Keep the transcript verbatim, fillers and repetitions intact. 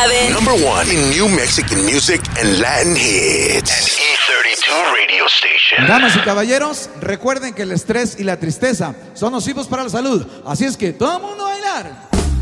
seven. Number one in new Mexican music and Latin hits. An E thirty-two radio station. Damas y caballeros, recuerden que el estrés y la tristeza son nocivos para la salud. Así es que todo el mundo a bailar.